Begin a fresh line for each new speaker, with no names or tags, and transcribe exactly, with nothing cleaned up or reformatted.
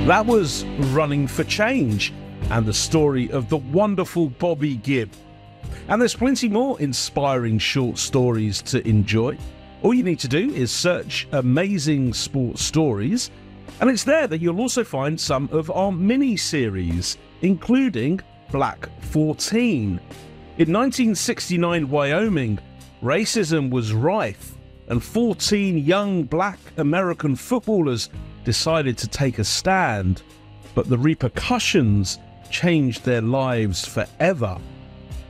That was Running for Change and the story of the wonderful Bobby Gibb. And there's plenty more inspiring short stories to enjoy. All you need to do is search Amazing Sports Stories, and it's there that you'll also find some of our mini-series, including Black fourteen. In nineteen sixty-nine Wyoming, racism was rife, and fourteen young black American footballers decided to take a stand, but the repercussions changed their lives forever.